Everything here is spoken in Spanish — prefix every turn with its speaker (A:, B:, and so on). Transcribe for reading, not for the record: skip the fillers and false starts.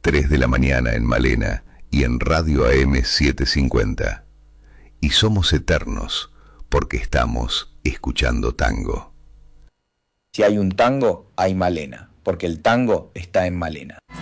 A: 3 de la mañana en Malena y en Radio AM 750. Y somos eternos porque estamos escuchando tango.
B: Si hay un tango, hay Malena, porque el tango está en Malena.